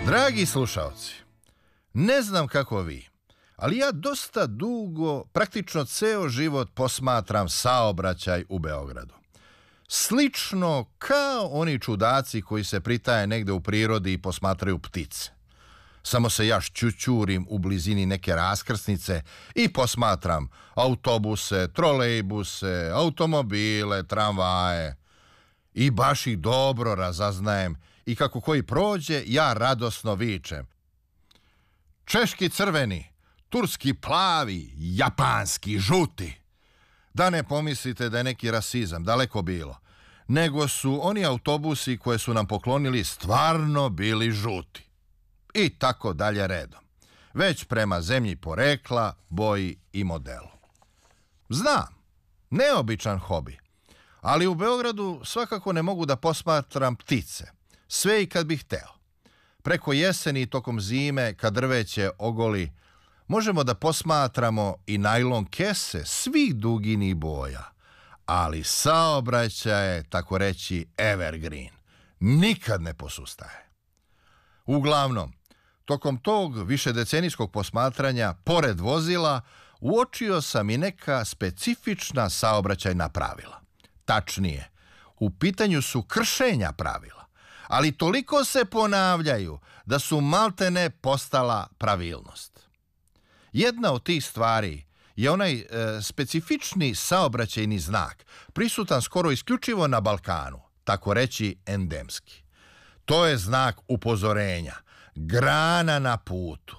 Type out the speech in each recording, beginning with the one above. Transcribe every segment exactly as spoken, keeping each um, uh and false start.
Dragi slušaoci, ne znam kako vi, ali ja dosta dugo, praktično ceo život posmatram saobraćaj u Beogradu. Slično kao oni čudaci koji se pritaje negde u prirodi i posmatraju ptice. Samo se ja šćućurim u blizini neke raskrsnice i posmatram autobuse, trolejbuse, automobile, tramvaje. I baš ih dobro razaznajem i kako koji prođe, ja radosno vičem: češki crveni, turski plavi, japanski žuti. Da ne pomislite da je neki rasizam, daleko bilo, nego su oni autobusi koje su nam poklonili stvarno bili žuti. I tako dalje redom, već prema zemlji porekla, boji i modelu. Znam, neobičan hobi, ali u Beogradu svakako ne mogu da posmatram ptice, sve i kad bih hteo. Preko jeseni i tokom zime, kad drveće ogoli, možemo da posmatramo i najlon kese svih dugini i boja, ali saobraćaj je, tako reći, evergreen, nikad ne posustaje. Uglavnom, tokom tog višedecenijskog posmatranja, pored vozila, uočio sam i neka specifična saobraćajna pravila. Tačnije, u pitanju su kršenja pravila, ali toliko se ponavljaju da su maltene postala pravilnost. Jedna od tih stvari je onaj e, specifični saobraćajni znak, prisutan skoro isključivo na Balkanu, tako reći endemski. To je znak upozorenja, grana na putu.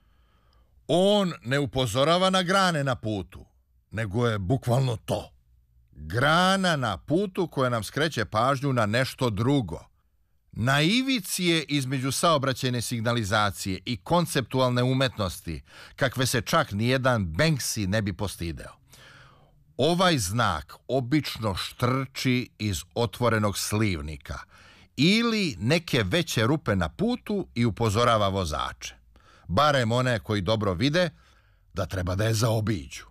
On ne upozorava na grane na putu, nego je bukvalno to. Grana na putu koja nam skreće pažnju na nešto drugo. Na ivici je između saobraćajne signalizacije i konceptualne umetnosti, kakve se čak nijedan Banksy ne bi postideo. Ovaj znak obično štrči iz otvorenog slivnika ili neke veće rupe na putu i upozorava vozače, barem one koji dobro vide da treba da je zaobiđu.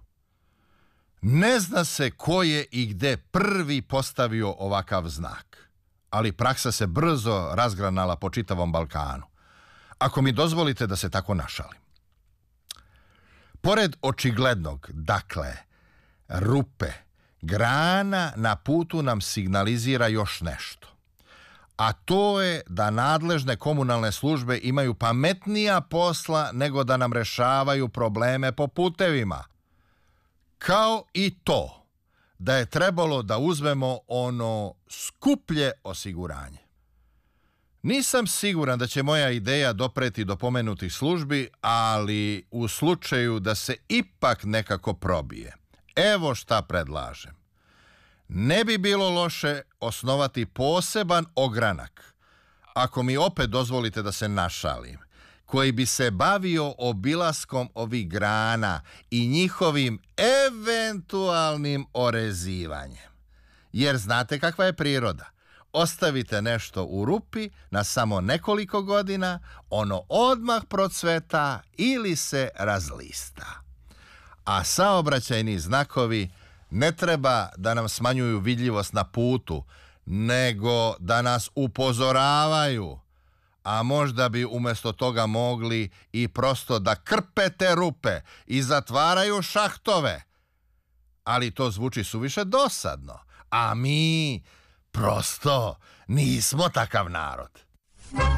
Ne zna se ko je i gde prvi postavio ovakav znak, ali praksa se brzo razgranala po čitavom Balkanu. Ako mi dozvolite da se tako našalim. Pored očiglednog, dakle, rupe, grana na putu nam signalizira još nešto. A to je da nadležne komunalne službe imaju pametnija posla nego da nam rešavaju probleme po putevima. Kao i to da je trebalo da uzmemo ono skuplje osiguranje. Nisam siguran da će moja ideja dopreti do pomenutih službi, ali u slučaju da se ipak nekako probije, evo šta predlažem. Ne bi bilo loše osnovati poseban ogranak, ako mi opet dozvolite da se našalim, koji bi se bavio obilaskom ovih grana i njihovim eventualnim orezivanjem. Jer znate kakva je priroda. Ostavite nešto u rupi na samo nekoliko godina, ono odmah procveta ili se razlista. A saobraćajni znakovi ne treba da nam smanjuju vidljivost na putu, nego da nas upozoravaju, a možda bi umjesto toga mogli i prosto da krpe te rupe i zatvaraju šahtove. Ali to zvuči suviše dosadno, a mi prosto nismo takav narod.